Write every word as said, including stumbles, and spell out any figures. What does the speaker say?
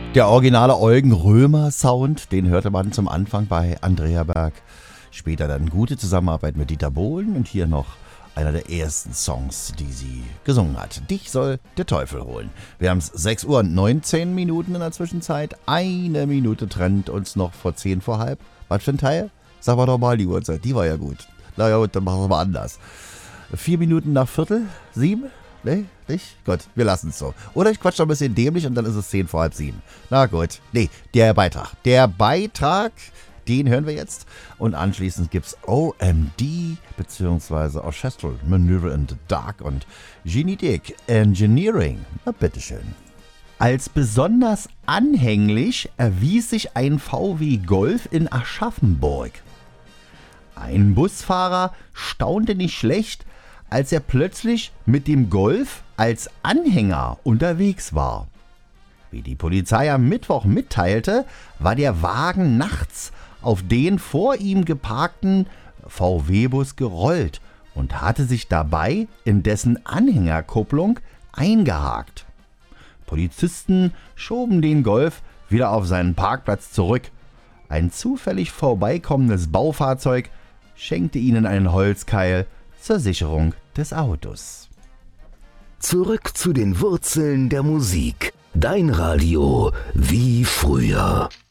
Der originale Eugen Römer Sound, den hörte man zum Anfang bei Andrea Berg. Später dann gute Zusammenarbeit mit Dieter Bohlen und hier noch einer der ersten Songs, die sie gesungen hat. Dich soll der Teufel holen. Wir haben es sechs Uhr und neunzehn Minuten in der Zwischenzeit. Eine Minute trennt uns noch vor zehn vor halb. Was für ein Teil? Sag mal doch mal die Uhrzeit, die war ja gut. Na ja gut, dann machen wir mal anders. Vier Minuten nach Viertel? Sieben? Nee, nicht? Gut, wir lassen es so. Oder ich quatsch noch ein bisschen dämlich und dann ist es zehn vor halb sieben. Na gut. Nee, der Beitrag. Der Beitrag, den hören wir jetzt. Und anschließend gibt's O M D bzw. Orchestral Maneuver in the Dark und Genie Dick Engineering. Na bitteschön. Als besonders anhänglich erwies sich ein V W Golf in Aschaffenburg. Ein Busfahrer staunte nicht schlecht, als er plötzlich mit dem Golf als Anhänger unterwegs war. Wie die Polizei am Mittwoch mitteilte, war der Wagen nachts auf den vor ihm geparkten V W-Bus gerollt und hatte sich dabei in dessen Anhängerkupplung eingehakt. Polizisten schoben den Golf wieder auf seinen Parkplatz zurück. Ein zufällig vorbeikommendes Baufahrzeug schenkte ihnen einen Holzkeil zur Sicherung des Autos. Zurück zu den Wurzeln der Musik. Dein Radio wie früher.